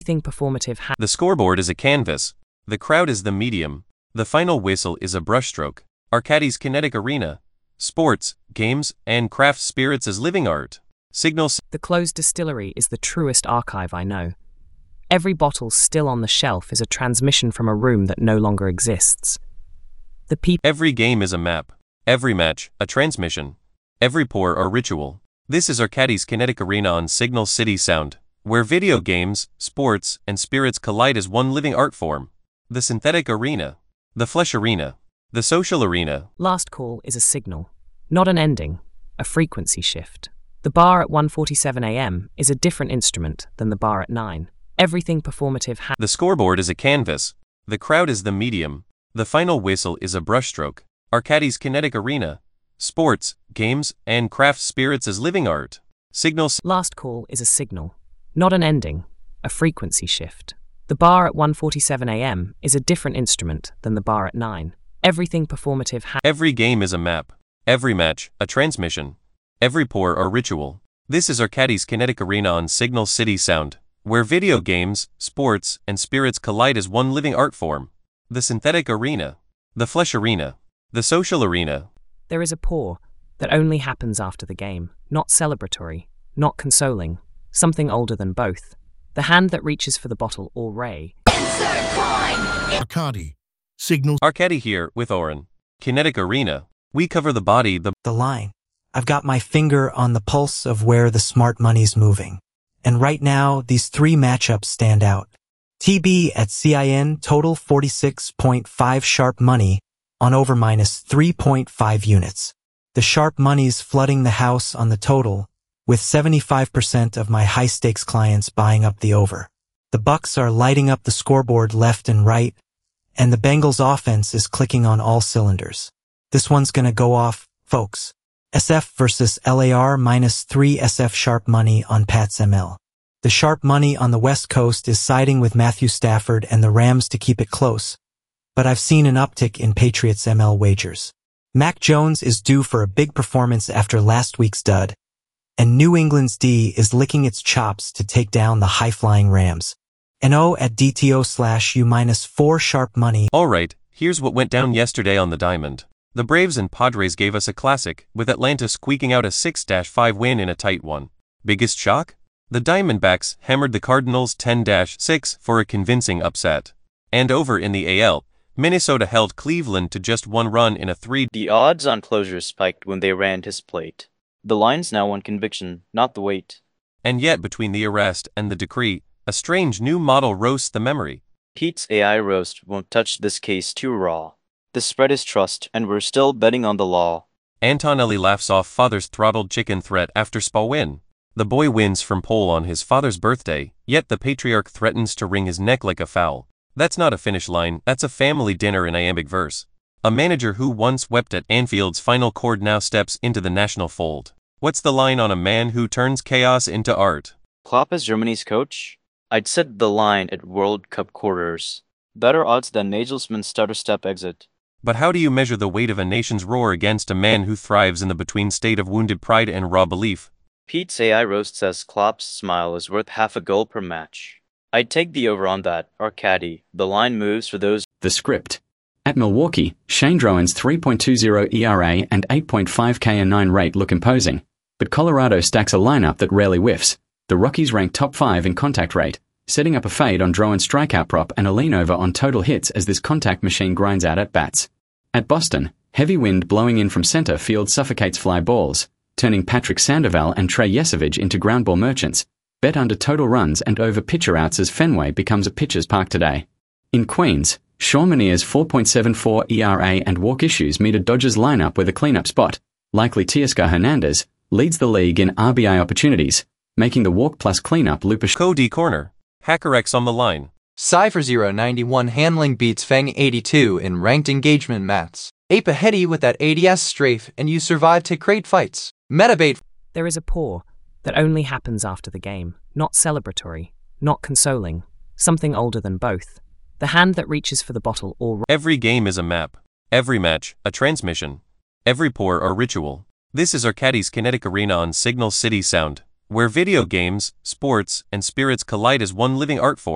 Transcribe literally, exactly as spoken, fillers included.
Everything performative ha- The scoreboard is a canvas. The crowd is the medium. The final whistle is a brushstroke. Arcadis kinetic arena. Sports, games, and craft spirits as living art. Signal. The closed distillery is the truest archive I know. Every bottle still on the shelf is a transmission from a room that no longer exists. The people. Every game is a map. Every match, a transmission. Every pour a ritual. This is Arcadis kinetic arena on Signal City Sound, where video games, sports, and spirits collide as one living art form. The synthetic arena. The flesh arena. The social arena. Last call is a signal, not an ending, a frequency shift. The bar at one forty-seven a m is a different instrument than the bar at nine. Everything performative ha- The scoreboard is a canvas. The crowd is the medium. The final whistle is a brushstroke. Arcadis kinetic arena. Sports, games, and craft spirits as living art. Signal. Last call is a signal, not an ending, a frequency shift. The bar at one forty-seven a m is a different instrument than the bar at nine. Everything performative ha- Every game is a map. Every match, a transmission. Every pour a ritual. This is Arcadis kinetic arena on Signal City Sound, where video games, sports, and spirits collide as one living art form. The synthetic arena. The flesh arena. The social arena. There is a pour that only happens after the game, not celebratory, not consoling, something older than both. The hand that reaches for the bottle or ray. Arcadi. Signal. Arcadi here with Oren. Kinetic arena. We cover the body, the The line. I've got my finger on the pulse of where the smart money's moving. And right now, these three matchups stand out. T B at C I N total forty-six point five sharp money on over minus three point five units. The sharp money's flooding the house on the total, with seventy-five percent of my high-stakes clients buying up the over. The Bucks are lighting up the scoreboard left and right, and the Bengals offense is clicking on all cylinders. This one's gonna go off, folks. S F versus L A R minus three S F sharp money on Pats M L. The sharp money on the West Coast is siding with Matthew Stafford and the Rams to keep it close, but I've seen an uptick in Patriots M L wagers. Mac Jones is due for a big performance after last week's dud, and New England's D is licking its chops to take down the high-flying Rams. N O at D T O slash U minus four sharp money. Alright, here's what went down yesterday on the Diamond. The Braves and Padres gave us a classic, with Atlanta squeaking out a six five win in a tight one. Biggest shock? The Diamondbacks hammered the Cardinals ten six for a convincing upset. And over in the A L, Minnesota held Cleveland to just one run in a three. The odds on closure spiked when they ran his plate. The line's now on conviction, not the weight. And yet between the arrest and the decree, a strange new model roasts the memory. Pete's A I roast won't touch this case too raw. The spread is trust, and we're still betting on the law. Antonelli laughs off father's throttled chicken threat after spa win. The boy wins from pole on his father's birthday, yet the patriarch threatens to wring his neck like a fowl. That's not a finish line, that's a family dinner in iambic verse. A manager who once wept at Anfield's final chord now steps into the national fold. What's the line on a man who turns chaos into art? Klopp as Germany's coach? I'd set the line at World Cup quarters. Better odds than Nagelsmann's stutter-step exit. But how do you measure the weight of a nation's roar against a man who thrives in the between state of wounded pride and raw belief? Pete's A I roast says Klopp's smile is worth half a goal per match. I'd take the over on that, Arcadi. The line moves for those. The script. At Milwaukee, Shane Drowan's three point two oh E R A and eight point five K and nine rate look imposing, but Colorado stacks a lineup that rarely whiffs. The Rockies rank top five in contact rate, setting up a fade on Drowan's strikeout prop and a lean over on total hits as this contact machine grinds out at bats. At Boston, heavy wind blowing in from center field suffocates fly balls, turning Patrick Sandoval and Trey Yesovich into ground ball merchants. Bet under total runs and over pitcher outs as Fenway becomes a pitcher's park today. In Queens, Sean Mannier's four point seven four E R A and walk issues meet a Dodgers lineup with a cleanup spot. Likely Teoscar Hernandez leads the league in R B I opportunities, making the walk plus cleanup loop a sh- Cody Corner. HackerX on the line. Cypher zero ninety-one handling beats Fang eighty-two in ranked engagement mats. Ape aheady with that A D S strafe and you survive to crate fights. Metabait. There is a pour that only happens after the game, not celebratory, not consoling, something older than both. The hand that reaches for the bottle or... Every game is a map. Every match, a transmission. Every pour a ritual. This is Arcadis kinetic arena on Signal City Sound, where video games, sports, and spirits collide as one living art form.